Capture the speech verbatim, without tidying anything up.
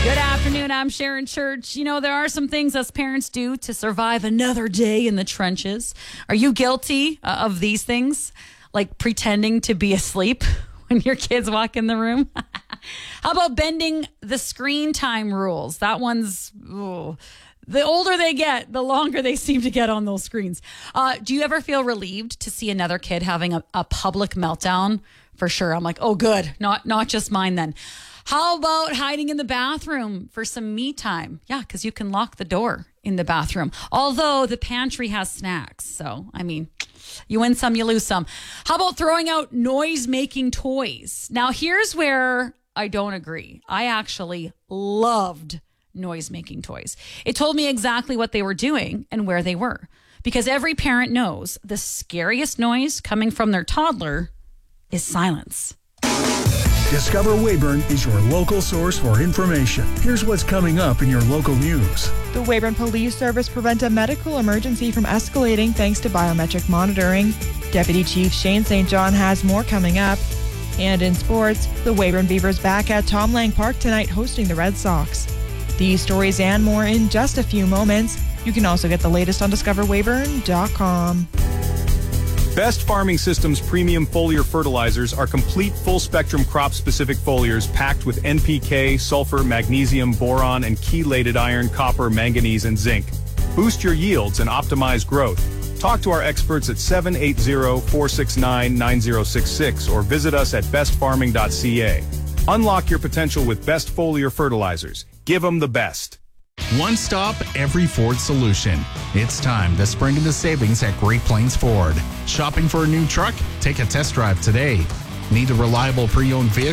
Good afternoon, I'm Sharon Church. You know, there are some things us parents do to survive another day in the trenches. Are you guilty uh, of these things? Like pretending to be asleep when your kids walk in the room? How about bending the screen time rules? That one's... ooh. The older they get, the longer they seem to get on those screens. Uh, do you ever feel relieved to see another kid having a, a public meltdown? For sure. I'm like, oh, good. Not not just mine then. How about hiding in the bathroom for some me time? Yeah, because you can lock the door in the bathroom. Although the pantry has snacks. So, I mean, you win some, you lose some. How about throwing out noise-making toys? Now, here's where I don't agree. I actually loved noise-making toys. It told me exactly what they were doing and where they were. Because every parent knows the scariest noise coming from their toddler is silence. Discover Weyburn is your local source for information. Here's what's coming up in your local news. The Weyburn Police Service prevent a medical emergency from escalating thanks to biometric monitoring. Deputy Chief Shane Saint John has more coming up. And in sports, the Weyburn Beavers back at Tom Lang Park tonight hosting the Red Sox. These stories and more in just a few moments. You can also get the latest on discover weyburn dot com. Best Farming Systems premium foliar fertilizers are complete full-spectrum crop-specific foliars packed with N P K, sulfur, magnesium, boron, and chelated iron, copper, manganese, and zinc. Boost your yields and optimize growth. Talk to our experts at seven eight zero, four six nine, nine zero six six or visit us at best farming dot c a. Unlock your potential with Best Foliar Fertilizers. Give them the best. One stop, every Ford solution. It's time to spring into savings at Great Plains Ford. Shopping for a new truck? Take a test drive today. Need a reliable pre-owned vehicle?